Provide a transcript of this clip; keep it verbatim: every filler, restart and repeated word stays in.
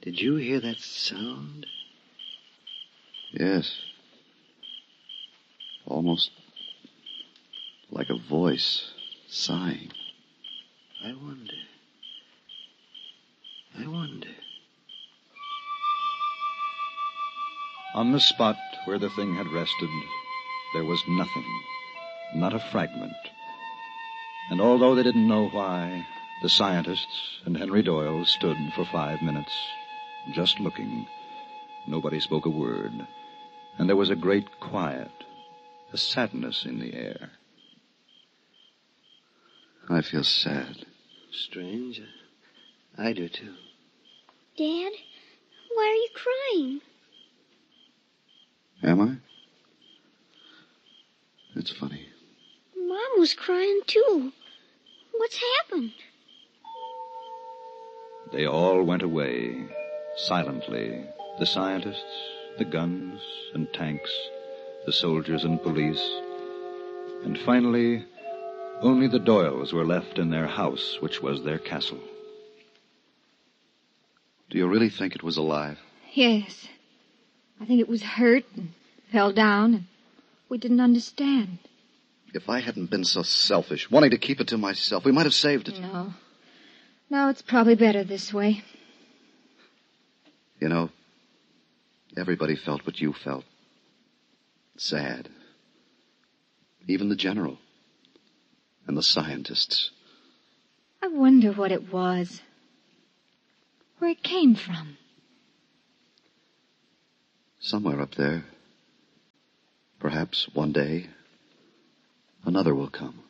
Did you hear that sound? Yes. Almost like a voice sighing. I wonder. I wonder. On the spot where the thing had rested, there was nothing, not a fragment. And although they didn't know why, the scientists and Henry Doyle stood for five minutes, just looking. Nobody spoke a word, and there was a great quiet, a sadness in the air. I feel sad. Strange. I do, too. Dad, why are you crying? Am I? It's funny. Mom was crying, too. What's happened? They all went away, silently. The scientists, the guns and tanks, the soldiers and police. And finally, only the Doyles were left in their house, which was their castle. Do you really think it was alive? Yes. I think it was hurt and fell down, and we didn't understand. If I hadn't been so selfish, wanting to keep it to myself, we might have saved it. No. No, it's probably better this way. You know, everybody felt what you felt. Sad. Even the general. And the scientists. I wonder what it was. Where it came from. Somewhere up there. Perhaps one day, another will come.